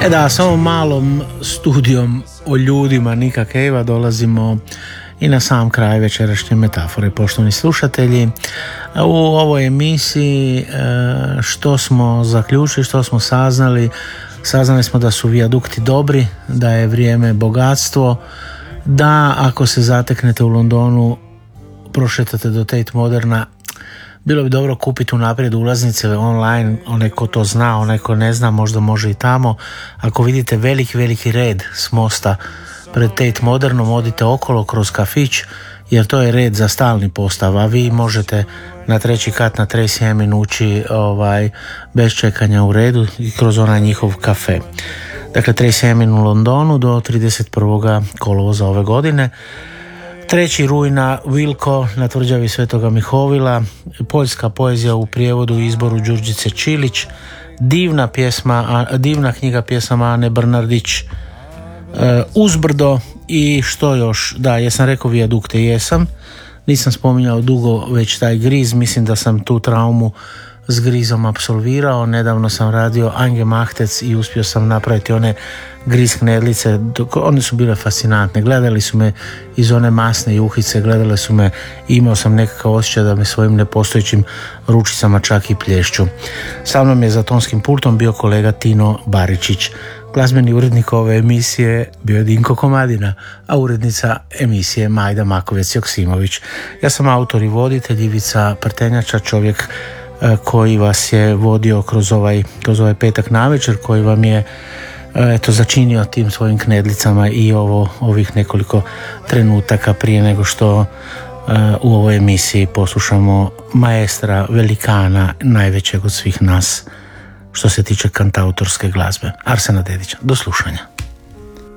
Da, sa ovom malom studijom o ljudima Nika Cavea dolazimo i na sam kraj večerašnje metafore, poštovani slušatelji. U ovoj emisiji što smo zaključili, što smo saznali smo da su vijadukti dobri, da je vrijeme bogatstvo, da ako se zateknete u Londonu, prošetate do Tate Moderna, bilo bi dobro kupiti unaprijed ulaznice online, onaj ko to zna, onaj ko ne zna možda može i tamo. Ako vidite veliki red s mosta pred Tate Modernom, odite okolo kroz kafić, jer to je red za stalni postav, a vi možete na treći kat na Tracy Emin ući bez čekanja u redu i kroz onaj njihov kafe. Dakle, Tracy Emin u Londonu do 31. kolovoza ove godine. 3. rujna Wilko na tvrđavi Svetoga Mihovila, poljska poezija u prijevodu i izboru Đurđice Čilić, divna knjiga pjesama Ane Brnardić, Uzbrdo i što još, da, jesam rekao vijadukte, jesam, nisam spominjao dugo već taj griz, mislim da sam tu traumu s grizom apsolvirao. Nedavno sam radio Ange Mahtec i uspio sam napraviti one griz knedlice, one su bile fascinantne, gledali su me iz one masne juhice, gledali su me i imao sam nekakav osjećaj da me svojim nepostojećim ručicama čak i plješću. Sa mnom je za tonskim pultom bio kolega Tino Baričić. Glazbeni urednik ove emisije bio je Dinko Komadina, a urednica emisije Majda Makovec-Joksimović. Ja sam autor i voditelj Ivica Prtenjača, čovjek koji vas je vodio kroz ovaj petak navečer, koji vam je začinio tim svojim knedlicama i ovih nekoliko trenutaka prije nego što u ovoj emisiji poslušamo maestra, velikana, najvećeg od svih nas što se tiče kantautorske glazbe, Arsena Dedića. Do slušanja.